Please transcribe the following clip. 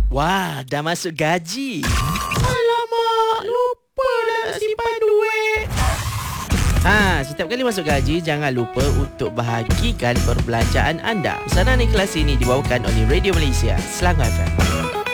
Wah, dah masuk gaji. Alamak, lupa dah nak simpan duit. Setiap kali masuk gaji, jangan lupa untuk bahagikan perbelanjaan anda. Pesanan ikhlas ini dibawakan oleh Radio Malaysia, Selangor FM.